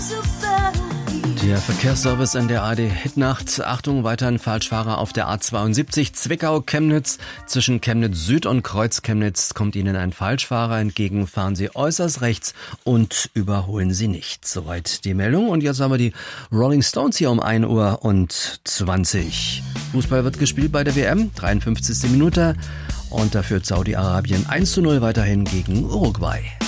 Der Verkehrsservice in der ARD Hitnacht. Achtung, weiterhin Falschfahrer auf der A72 Zwickau-Chemnitz. Zwischen Chemnitz Süd und Kreuz Chemnitz kommt Ihnen ein Falschfahrer entgegen. Fahren Sie äußerst rechts und überholen Sie nicht. Soweit die Meldung. Und jetzt haben wir die Rolling Stones hier um 1:20 Uhr. Fußball wird gespielt bei der WM, 53. Minute. Und da führt Saudi-Arabien 1:0 weiterhin gegen Uruguay.